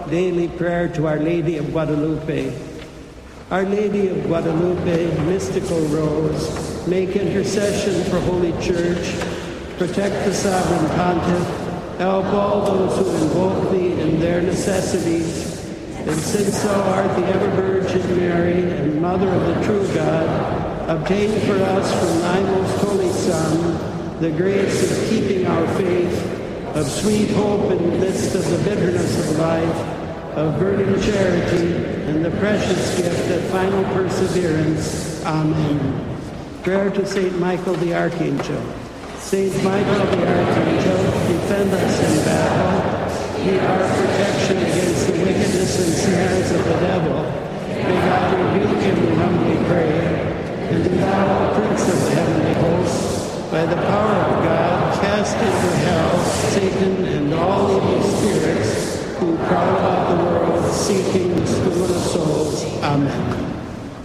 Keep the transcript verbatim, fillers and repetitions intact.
daily prayer to Our Lady of Guadalupe. Our Lady of Guadalupe, mystical rose, make intercession for Holy Church, protect the sovereign pontiff, help all those who invoke thee in their necessities, and since thou art the ever-Virgin Mary and Mother of the true God, obtain for us from thy most holy Son the grace of keeping our faith, of sweet hope in the midst of the bitterness of life, of burning charity, and the precious gift of final perseverance. Amen. Prayer to Saint Michael the Archangel. Saint Michael the Archangel, defend us in battle. Be our protection against the wickedness and snares of the devil. May God rebuke him, we humbly pray. And thou, Prince of the heavenly hosts, by the power of God, cast into hell Satan and all evil spirits who prowl about the world seeking the stolen of souls. Amen.